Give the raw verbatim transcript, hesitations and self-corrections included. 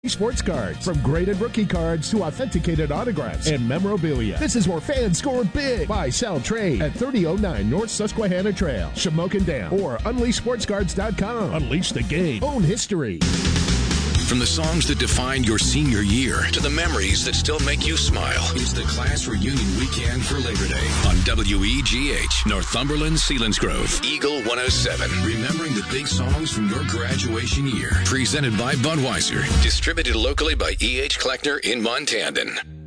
Sports cards, from graded rookie cards to authenticated autographs and memorabilia. This is where fans score big. Buy, sell, trade at thirty oh nine North Susquehanna Trail, Shamokin Dam, or unleash sports cards dot com. Unleash the game. Own history. From the songs that defined your senior year to the memories that still make you smile, it's the class reunion weekend for Labor Day on W E G H, Northumberland, Selinsgrove, Eagle one oh seven. Remembering the big songs from your graduation year. Presented by Budweiser. Distributed locally by E H. Kleckner in Montandan.